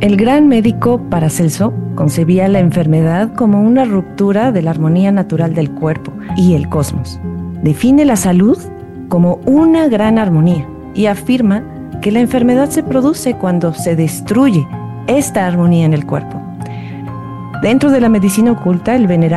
El gran médico Paracelso concebía la enfermedad como una ruptura de la armonía natural del cuerpo y el cosmos. Define la salud como una gran armonía y afirma que la enfermedad se produce cuando se destruye esta armonía en el cuerpo. Dentro de la medicina oculta, el venerable